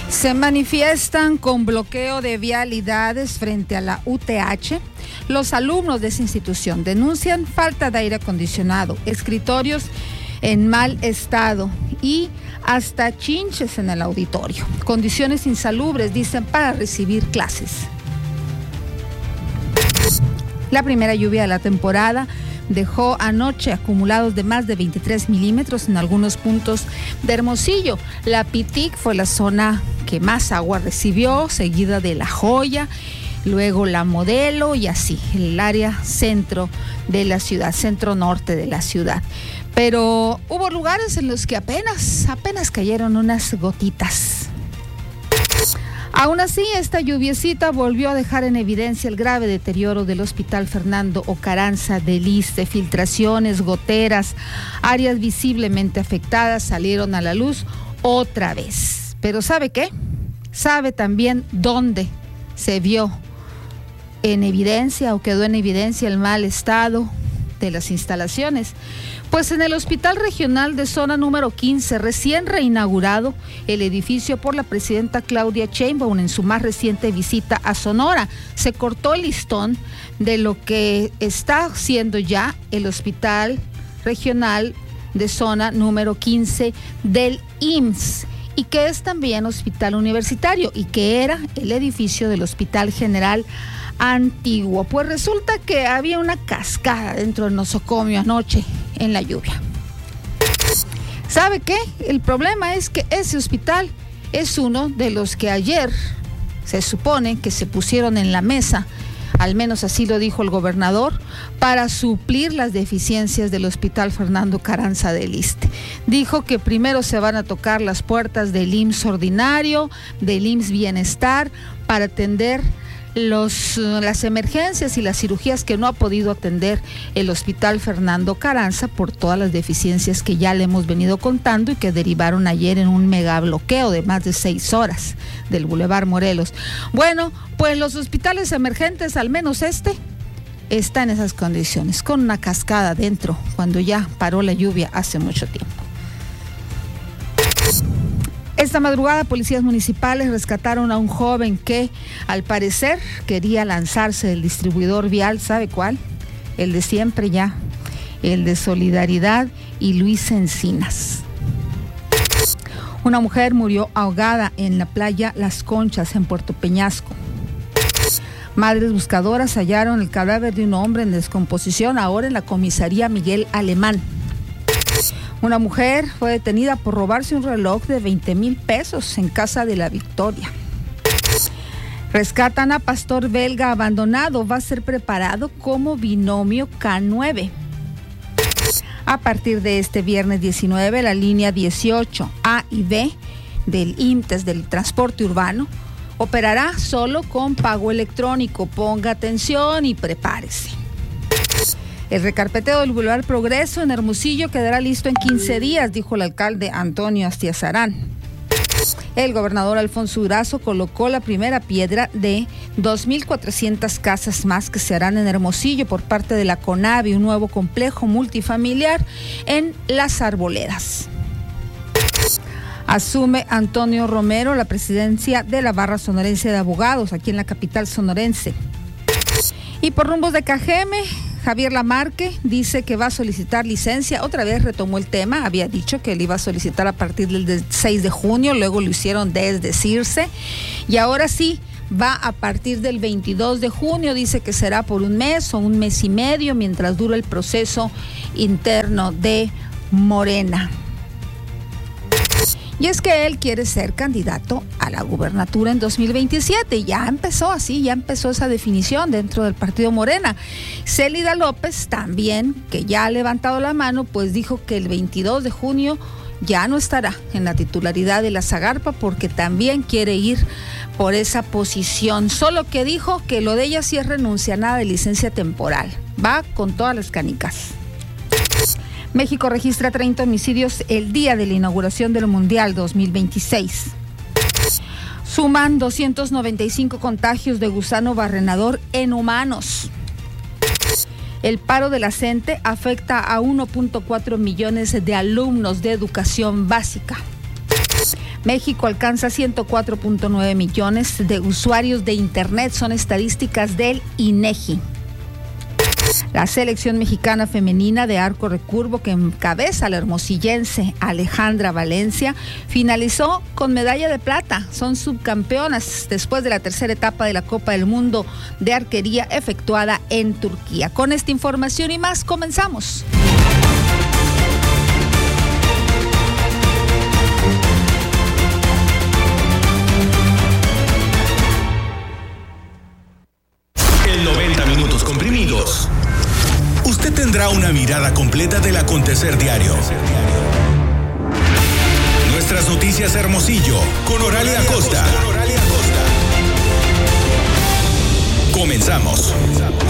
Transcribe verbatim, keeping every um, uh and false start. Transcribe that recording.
Se manifiestan con bloqueo de vialidades frente a la U T H. Los alumnos de esa institución denuncian falta de aire acondicionado, escritorios en mal estado y hasta chinches en el auditorio. Condiciones insalubres, dicen, para recibir clases. La primera lluvia de la temporada dejó anoche acumulados de más de veintitrés milímetros en algunos puntos de Hermosillo. La Pitic fue la zona que más agua recibió, seguida de La Joya, luego La Modelo y así, el área centro de la ciudad, centro norte de la ciudad. Pero hubo lugares en los que apenas, apenas cayeron unas gotitas. Aún así, esta lluviecita volvió a dejar en evidencia el grave deterioro del Hospital Fernando O. Carranza del Issste. Filtraciones, goteras, áreas visiblemente afectadas salieron a la luz otra vez. Pero ¿sabe qué? ¿Sabe también dónde se vio en evidencia o quedó en evidencia el mal estado de las instalaciones? Pues en el Hospital Regional de Zona número quince, recién reinaugurado el edificio por la presidenta Claudia Sheinbaum en su más reciente visita a Sonora. Se cortó el listón de lo que está siendo ya el Hospital Regional de Zona número quince del I M S S y que es también hospital universitario y que era el edificio del Hospital General Antiguo. Pues resulta que había una cascada dentro del nosocomio anoche en la lluvia. ¿Sabe qué? El problema es que ese hospital es uno de los que ayer se supone que se pusieron en la mesa, al menos así lo dijo el gobernador, para suplir las deficiencias del Hospital Fernando Carranza del Issste. Dijo que primero se van a tocar las puertas del I M S S ordinario, del I M S S Bienestar, para atender Los, las emergencias y las cirugías que no ha podido atender el Hospital Fernando Carranza por todas las deficiencias que ya le hemos venido contando y que derivaron ayer en un mega bloqueo de más de seis horas del Boulevard Morelos. Bueno, pues los hospitales emergentes, al menos este, está en esas condiciones, con una cascada dentro, cuando ya paró la lluvia hace mucho tiempo. Esta madrugada, policías municipales rescataron a un joven que, al parecer, quería lanzarse del distribuidor vial. ¿Sabe cuál? El de siempre ya, el de Solidaridad y Luis Encinas. Una mujer murió ahogada en la playa Las Conchas, en Puerto Peñasco. Madres buscadoras hallaron el cadáver de un hombre en descomposición, ahora en la comisaría Miguel Alemán. Una mujer fue detenida por robarse un reloj de veinte mil pesos en Casa de la Victoria. Rescatan a pastor belga abandonado, va a ser preparado como binomio K nueve. A partir de este viernes diecinueve, la línea dieciocho A y B del I M T E S del transporte urbano operará solo con pago electrónico. Ponga atención y prepárese. El recarpeteo del Boulevard Progreso en Hermosillo quedará listo en quince días, dijo el alcalde Antonio Astiazarán. El gobernador Alfonso Durazo colocó la primera piedra de dos mil cuatrocientas casas más que se harán en Hermosillo por parte de la CONAVI, un nuevo complejo multifamiliar en Las Arboledas. Asume Antonio Romero la presidencia de la Barra Sonorense de Abogados, aquí en la capital sonorense. Y por rumbos de Cajeme, Javier Lamarque dice que va a solicitar licencia. Otra vez retomó el tema, había dicho que él iba a solicitar a partir del seis de junio, luego lo hicieron desdecirse y ahora sí va a partir del veintidós de junio, dice que será por un mes o un mes y medio mientras dura el proceso interno de Morena. Y es que él quiere ser candidato a la gubernatura en dos mil veintisiete. Ya empezó así, ya empezó esa definición dentro del partido Morena. Célida López también, que ya ha levantado la mano, pues dijo que el veintidós de junio ya no estará en la titularidad de la Zagarpa porque también quiere ir por esa posición. Solo que dijo que lo de ella sí es renuncia, nada de licencia temporal. Va con todas las canicas. México registra treinta homicidios el día de la inauguración del Mundial dos mil veintiséis. Suman doscientos noventa y cinco contagios de gusano barrenador en humanos. El paro de la CENTE afecta a uno punto cuatro millones de alumnos de educación básica. México alcanza ciento cuatro punto nueve millones de usuarios de Internet, son estadísticas del INEGI. La selección mexicana femenina de arco recurvo, que encabeza la hermosillense Alejandra Valencia, finalizó con medalla de plata. Son subcampeonas después de la tercera etapa de la Copa del Mundo de arquería efectuada en Turquía. Con esta información y más, comenzamos. En noventa minutos comprimidos, usted tendrá una mirada completa del acontecer diario. Nuestras noticias Hermosillo, con Oralia Acosta. Comenzamos.